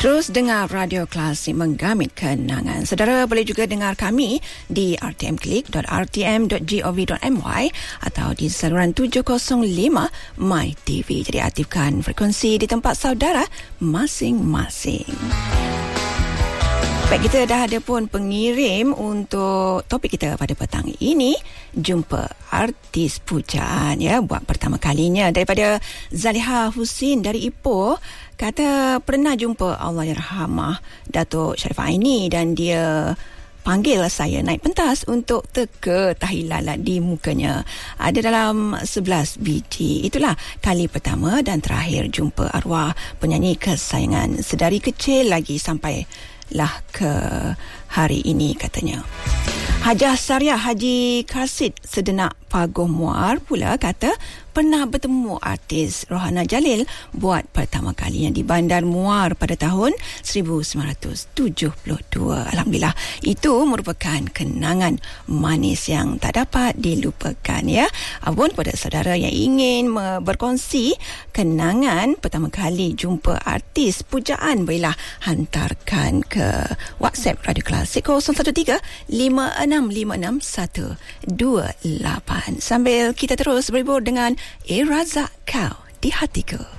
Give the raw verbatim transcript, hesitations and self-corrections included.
Terus dengar Radio Klasik menggamit kenangan. Saudara boleh juga dengar kami di r t m click dot r t m dot gov dot m y atau di saluran tujuh kosong lima My T V. Jadi aktifkan frekuensi di tempat saudara masing-masing. Baik, kita dah ada pun pengirim untuk topik kita pada petang ini. Jumpa artis pujaan, ya, buat pertama kalinya. Daripada Zaliha Husin dari Ipoh, kata pernah jumpa Allahyarhamah Datuk Sharifah Aini dan dia panggil saya naik pentas untuk teka tahi lalat di mukanya. Ada dalam sebelas biji. Itulah kali pertama dan terakhir jumpa arwah penyanyi kesayangan sedari kecil lagi sampai lah ke hari ini, katanya. Hajah Sariah Haji Karsid Sedenak Paguh Muar pula kata pernah bertemu artis Rohana Jalil buat pertama kalinya di Bandar Muar pada tahun seribu sembilan ratus tujuh puluh dua. Alhamdulillah, itu merupakan kenangan manis yang tak dapat dilupakan, ya. Apapun kepada saudara yang ingin berkongsi kenangan pertama kali jumpa artis pujaan, bolehlah hantarkan ke WhatsApp Radio Klasik kosong satu tiga lima enam lima enam satu dua lapan. Sambil kita terus berhibur dengan Era Razak Kau di Hatiku.